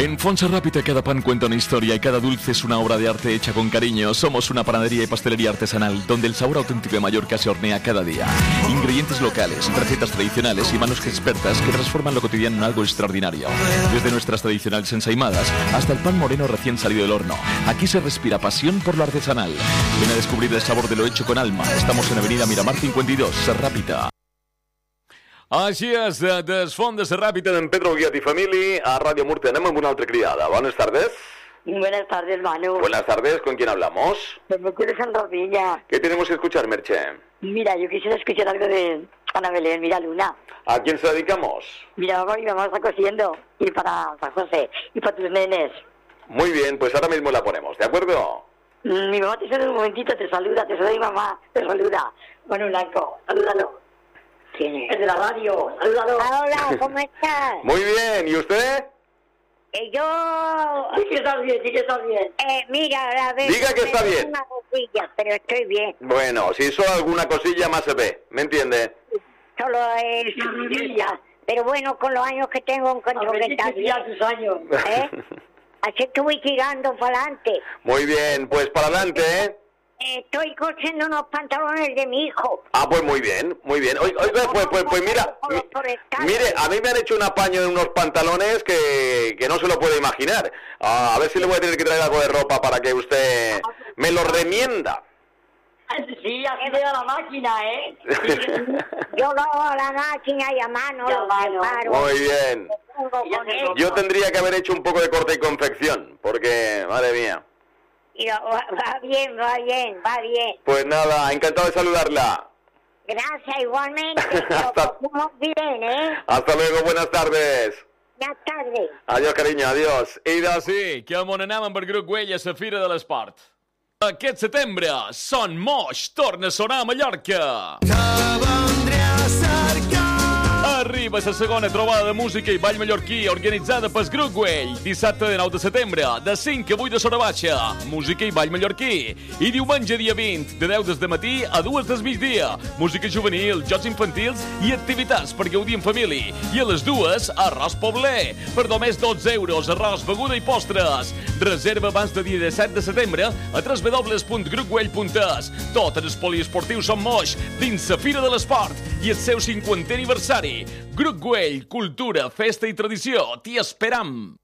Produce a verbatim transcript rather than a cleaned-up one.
En Fonsa Rápita cada pan cuenta una historia y cada dulce es una obra de arte hecha con cariño. Somos una panadería y pastelería artesanal donde el sabor auténtico de Mallorca se hornea cada día. Ingredientes locales, recetas tradicionales y manos expertas que transforman lo cotidiano en algo extraordinario. Desde nuestras tradicionales ensaimadas hasta el pan moreno recién salido del horno. Aquí se respira pasión por lo artesanal. Ven a descubrir el sabor de lo hecho con alma. Estamos en Avenida Miramar cincuenta y dos, Serràpita. Així és, des Font de Serràpita d'en Pedro Guiat i família a Ràdio Murcia. Anem amb una altra criada. Buenas tardes. Buenas tardes, Manu. Buenas tardes, ¿con quién hablamos? Pues me quieres en Rodilla. ¿Qué tenemos que escuchar, Merche? Mira, yo quisiera escuchar algo de Ana Belén, mira Luna. ¿A quién se la dedicamos? Mira, mamá, mi mamá está cosiendo. Y para, para José, y para tus nenes. Muy bien, pues ahora mismo la ponemos, ¿de acuerdo? Mm, Mi mamá te saluda un momentito, te saluda, te saluda mi mamá, te saluda. Manu Blanco, salúdalo. ¿Quién es? El de la radio, salúdalo. Hola, ¿cómo estás? Muy bien, ¿y usted? Eh, yo... Sí que estás bien, sí que estás bien. Eh, mira, a ver... Diga que me está duele bien. Una cosilla, pero estoy bien. Bueno, si solo alguna cosilla más se ve, ¿me entiende? Solo es... La rodilla. Pero bueno, con los años que tengo encuentro A ver que si está te bien. pillas tus años. ¿Eh? Así estuve tirando para adelante. Muy bien, pues para adelante, ¿eh? Eh, estoy cosiendo unos pantalones de mi hijo. Ah, pues muy bien, muy bien. Oiga, oiga, pues, pues, pues mira, mi- mire, a mí me han hecho un apaño de unos pantalones que, que no se lo puede imaginar. Ah, a ver si le voy a tener que traer algo de ropa para que usted me lo remienda. Sí, así le da la máquina, ¿eh? Yo lo hago a la máquina y a mano, Y a lo mano. preparo. Muy bien. Lo pongo Ya con te él. toca. Yo tendría que haber hecho un poco de corte y confección, porque, madre mía. Y lo- va, va bien, va bien, va bien. Pues nada, encantado de saludarla. Gracias, igualmente. Hasta- Lo pasamos bien, ¿eh? Hasta luego, buenas tardes. Ya tarde. Adiós, cariño, adiós. I de sí, que on anàvem per Grup Güell a la Fira de l'Esport. Aquest setembre, Son Moix torna a sonar a Mallorca. Arriba la segona trobada de música i ball mallorquí organitzada pel Grup Güell. Dissabte de nou de setembre, de cinc a vuit de Sora Baixa. Música i ball mallorquí. I diumenge dia vint, de deu del matí a dues del migdia. Música juvenil, jocs infantils i activitats per gaudir en família. I a les dues, arròs pobler. Per només dotze euros, arròs, beguda i postres. Reserva abans del dia disset de setembre a w w w punt grup güell punt es. Tot en el poliesportiu Son Moix, dins la Fira de l'Esport i el seu cinquantè aniversari. Grup Güell, cultura, festa i tradició. T'hi esperam!